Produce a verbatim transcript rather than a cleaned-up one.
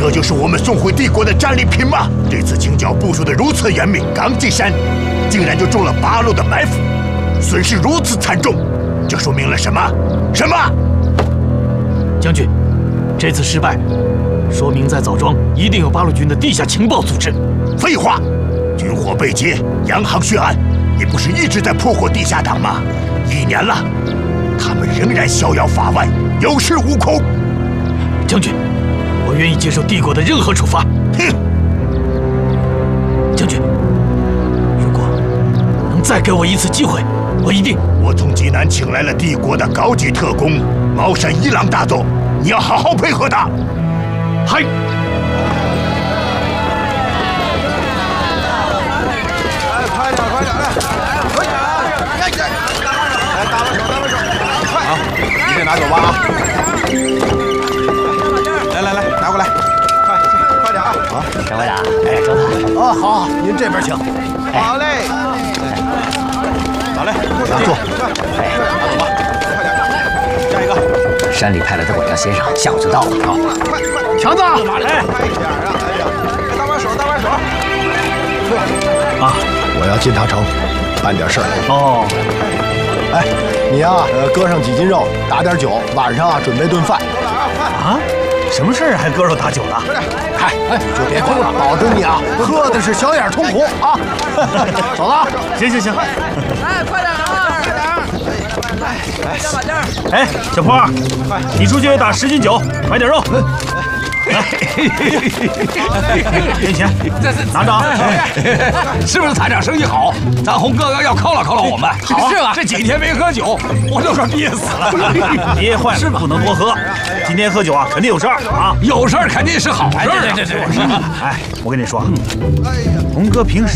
这就是我们送回帝国的战利品吗？这次清剿部署的如此严密，刚进山，竟然就中了八路的埋伏，损失如此惨重，这说明了什么？什么？ 将军，这次失败，说明在枣庄一定有八路军的地下情报组织。 废话，军火被劫，洋行血案，你不是一直在破获地下党吗？一年了，他们仍然逍遥法外，有恃无恐。 将军，我愿意接受帝国的任何处罚。 哼！ 将军，如果能再给我一次机会，我一定…… 我从济南请来了帝国的高级特工茅山一郎大佐，你要好好配合他。 嗨！ 来，快点，快点，来，快点啊！来，来，搭把手，搭把手，快啊！你得拿走吧啊！来来来，拿过来，快快点啊！ 好，张班长，哎，周总， 哦，好，您这边请。好嘞，好嘞，坐，哎，拿走吧，快点，下一个。 山里派来的管家先生，下午就到了。好， 快快， 强子，哎， 快一点啊！哎呀，搭把手，搭把手。 啊，我要进塔城，办点事儿。 哦， 哎，你呀，呃，搁上几斤肉，打点酒，晚上啊准备顿饭。 啊？什么事儿还割肉打酒的？ 嗨，哎，就别哭了，保证你啊，喝的是小眼通红啊！走了， 行行行。 哎，快点啊！快点！来，加把劲儿！ 哎，小坡，你出去打十斤酒，买点肉。给你钱，拿着啊！ 是不是团长生意好？咱红哥哥要犒劳犒劳我们， 好是吧？这几天没喝酒，我都快憋死了。 憋坏了，不能多喝。今天喝酒啊，肯定有事儿啊！ 有事儿肯定是好事儿啊！ 哎，我跟你说，红哥平时。